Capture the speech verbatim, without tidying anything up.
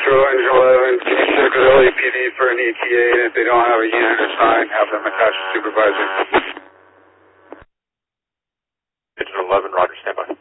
Metro Engine eleven, can you check with L A P D for an E T A, and if they don't have a unit or sign, have them attach to supervisor. Engine eleven, roger, standby.